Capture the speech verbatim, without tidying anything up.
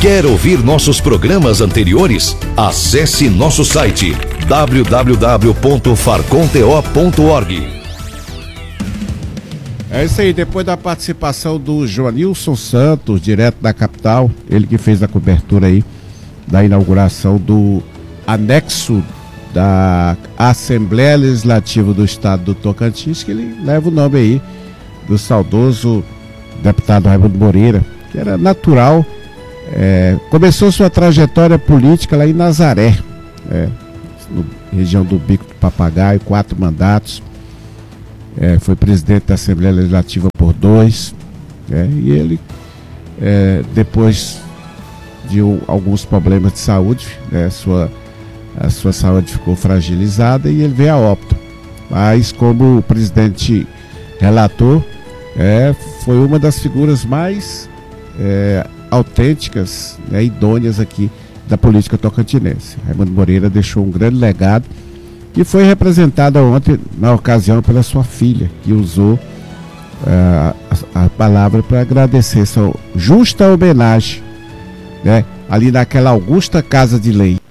Quer ouvir nossos programas anteriores? Acesse nosso site w w w ponto farconto ponto org. É isso aí, depois da participação do Joanilson Santos, direto da capital, ele que fez a cobertura aí da inauguração do anexo da Assembleia Legislativa do Estado do Tocantins, que ele leva o nome aí do saudoso deputado Raimundo Moreira, que era natural, é, começou sua trajetória política lá em Nazaré, é, no, região do Bico do Papagaio, quatro mandatos, é, foi presidente da Assembleia Legislativa por dois, é, e ele, é, depois de um, alguns problemas de saúde, né, sua, a sua saúde ficou fragilizada e ele veio a óbito, mas como o presidente relatou, é, foi uma das figuras mais é, autênticas, né, idôneas aqui da política tocantinense. Raimundo Moreira deixou um grande legado e foi representado ontem, na ocasião, pela sua filha, que usou uh, a, a palavra para agradecer essa justa homenagem, né, ali naquela augusta Casa de Lei.